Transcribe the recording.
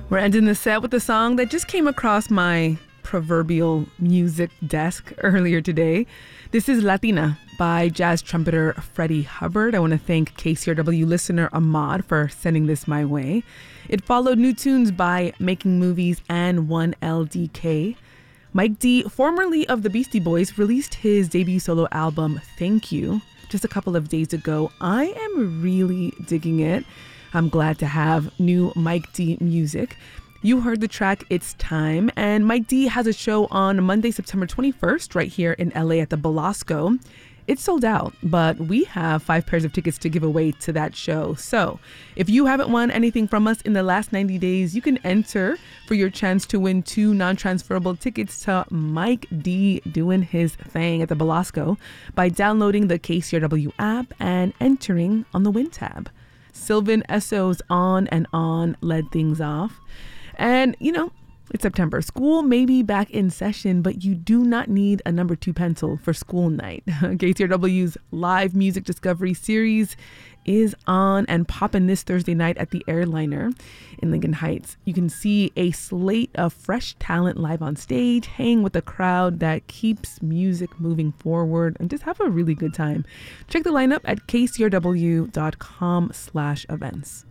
We're ending the set with a song that just came across my proverbial music desk earlier today. This is Latina by jazz trumpeter Freddie Hubbard. I want to thank KCRW listener Ahmad for sending this my way. It followed new tunes by Making Movies and 1LDK. Mike D, formerly of the Beastie Boys, released his debut solo album, Thank You, just a couple of days ago. I am really digging it. I'm glad to have new Mike D music. You heard the track It's Time, and Mike D has a show on Monday, September 21st, right here in LA at the Belasco. It's sold out, but we have 5 pairs of tickets to give away to that show. So if you haven't won anything from us in the last 90 days, you can enter for your chance to win 2 non-transferable tickets to Mike D doing his thing at the Belasco by downloading the KCRW app and entering on the Win tab. Sylvan Esso's On and On led things off. And, you know, it's September. School may be back in session, but you do not need a number 2 pencil for school night. KCRW's live music discovery series is on and popping this Thursday night at the Airliner in Lincoln Heights. You can see a slate of fresh talent live on stage, hang with a crowd that keeps music moving forward, and just have a really good time. Check the lineup at kcrw.com/events.